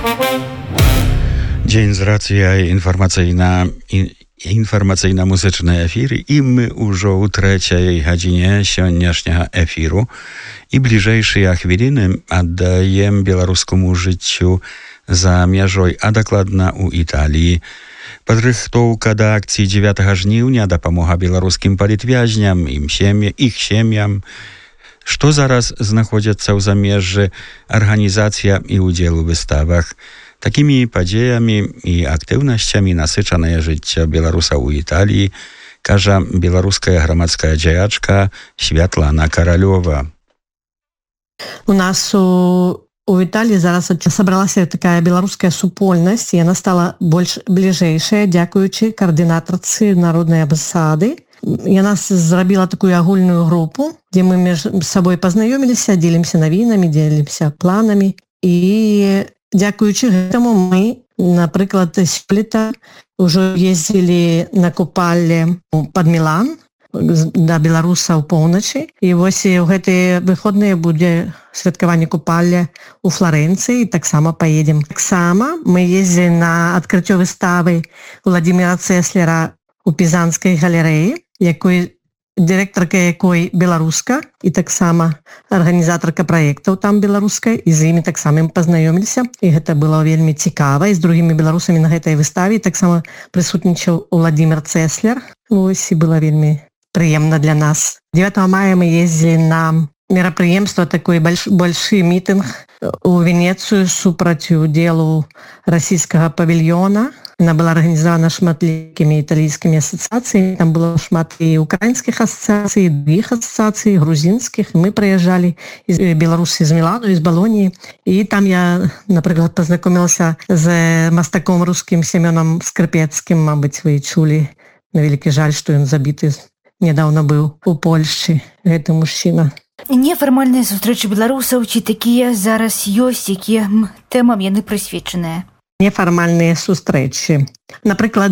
Дзень з рацыяй інфармацыйна-музычны эфір, і мы ўжо ў трэцяй гадзіне сённяшняга эфіру, і бліжэйшыя хвіліны аддаем беларускаму жыццю за мяжой, а дакладна ў Італіі. Падрыхтоўка да акцыі 9 жніўня, дапамога беларускім палітвязням, іх сем'ям, што зараз знаходзяцца ў замежжы, арганізацыя і ўдзел у выставах. Такімі падзеямі і актыўнасцямі насычанае жыццё беларусаў у Італіі, кажа беларуская грамадская дзеячка Святлана Каралёва. У нас у Італіі зараз сабралася такая беларуская супольнасць, і яна стала больш бліжэйшая, дзякуючы каардынатарцы народнай амбасады. Яна зрабіла такую агульную групу, дзе мы між сабой пазнаёміліся, дзелімся навінамі, дзелімся планамі, і дзякуючы гэтаму мы, напрыклад, сёлета ўжо ездзілі на купалле пад Мілан да беларусаў поўначы, і вось у гэтыя выходныя будзе святкаванне купалля у Флорэнцыі, і таксама паедзем. Таксама мы ездзілі на адкрыццё выставы Владимира Цеслера у Пізанскай галерэі, дырэктарка якой беларуска, і таксама арганізатарка праектаў там беларускай, і з імі таксама мы пазнаёміліся, і гэта было вельмі цікава, і з другімі беларусамі на гэтай выставе таксама прысутнічаў Владимир Цеслер. Вось, і было вельмі прыемна для нас. 9 мая мы ездзілі на мерапрыемства, такой большы мітынг у Венецыю супраць удзелу расійскага павільёна. Она была арганізавана шматлікімі італійскімі асацыяцыямі, там было шмат і украінскіх асацыяцый, і другіх асацыяцый, грузінскіх, і мы прыязджалі беларусы з Мілану, з Балоніі, і там я, напрыклад, пазнакомілася з мастаком рускім Семёнам Скрыпецкім, мабыць, вы чулі, на вялікі жаль, што ён забіты нядаўна быў у Польшчы, гэты мужчына. Нефармальныя сустрэчы беларусаў, ці такія зараз ёсць, якія тэмам яны прысвечаныя? Нефармальныя сустрэчы. Напрыклад,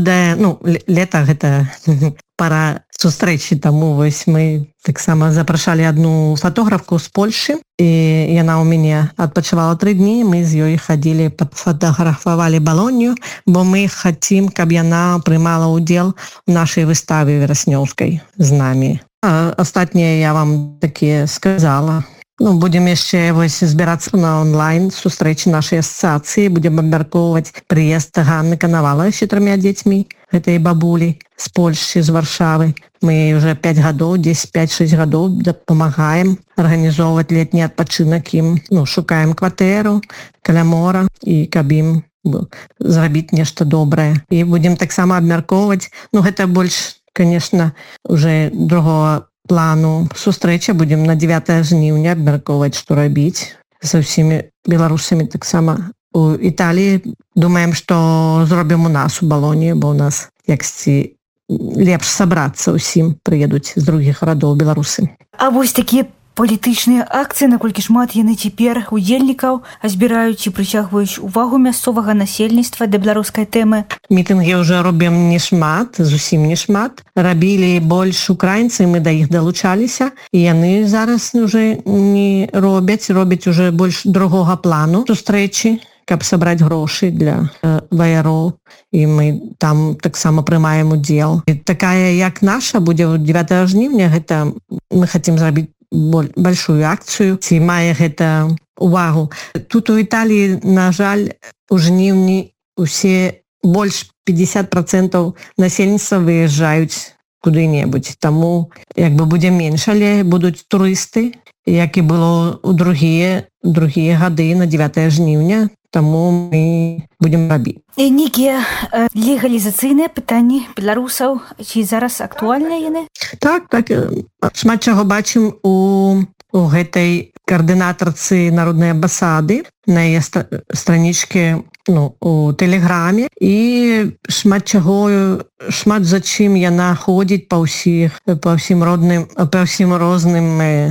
лета гэта пара сустрэчы, таму вось мы таксама запрашалі адну фатографку з Польшы, і яна ў мяне адпачывала 3 дні, мы з ёй хадзілі, фатаграфавалі Балонію, бо мы хацім, каб яна прымала ўдзел у нашай выставе вераснёўскай з намі. Астатнія я вам такія сказала. Будем яшчэ збірацца на онлайн сустрэчы нашай асацыяцыі, будзем абмяркоўваць прыезд Ганны Канавалавай з 4 дзецьмі, гэтай бабулі з Польшчы, з Варшавы. Мы ўжо 5 гадоў, 5-6 гадоў дапамагаем арганізоўваць летні адпачынак ім, шукаем кватэру каля мора, і каб ім зрабіць нешта добрае. І будзем таксама абмяркоўваць, гэта больш, конечно, уже другого плану сустрэча, будзем на 9 жніўня абмяркоўваць, што рабіць са ўсімі беларусамі. Таксама у Італіі думаем, што зробім у нас у Балоніі, бо у нас яксьці лепш сабрацца ўсім, прыедуць з другіх гарадоў беларусы. А вось такія палітычныя акцыі, наколькі шмат яны цяпер удзельнікаў збіраюць і прыцягваюць увагу мясцовага насельніцтва да беларускай тэмы? Мітынгі ўжо робім не шмат, зусім не шмат. Рабілі больш украінцы, мы да іх далучаліся, і яны зараз уже не робяць уже больш другога плану сустрэчы, каб сабраць грошы для ваяроў, і мы там таксама прымаем удзел. І такая, як наша, будзе 9 жніўня, гэта мы хацім зрабіць большую акцыю, ці мае гэта увагу. Тут у Італіі, на жаль, у жніўні усе больш 50% насельніцтва выязджаюць куды-небудзь. Таму будзе менш, але будуць турысты, як і было ў другія гады на 9 жніўня. Таму мы будзем рабіць. Нейкія легалізацыйныя пытанні беларусаў, ці зараз актуальныя яны? Так, шмат чаго бачым у гэтай каардынатарцы народнай амбасады, на яе странічкі у Тэлеграме, і шмат за чым яна ходзіць па ўсім розным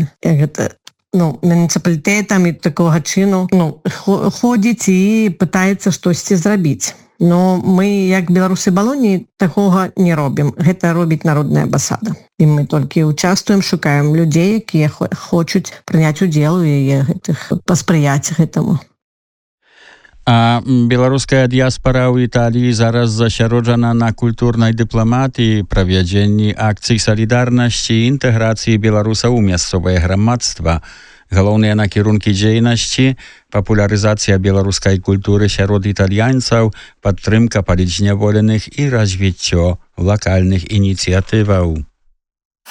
муніцыпалітэтам і такога чыну ходзіць і пытаецца штосьці зрабіць. Но мы, як беларусы Балоніі, такога не робім. Гэта робіць народная амбасада. І мы толькі участвуем, шукаем людзей, якія хочуць прыняць удзел у яе, паспрыяць гэтаму. А беларуская дыяспора ў Італіі зараз засяроджана на культурнай дыпламатыі, правядзенні акцый салідарнасці і інтэграцыі беларусаў у мясцовае грамадства. Галоўныя накірункі дзейнасці – папулярызацыя беларускай культуры сярод італьянцаў, падтрымка палітзняволеных і развіццё лакальных ініцыятываў.